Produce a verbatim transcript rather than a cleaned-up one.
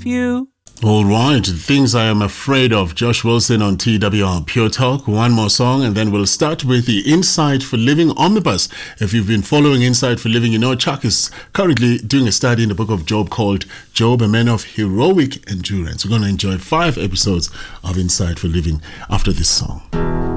of you. All right, Things I Am Afraid Of, Josh Wilson on T W R Pure Talk. One more song and then we'll start with the Insight for Living Omnibus. If you've been following Insight for Living, you know Chuck is currently doing a study in the book of Job called Job, a Man of Heroic Endurance. We're going to enjoy five episodes of Insight for Living after this song.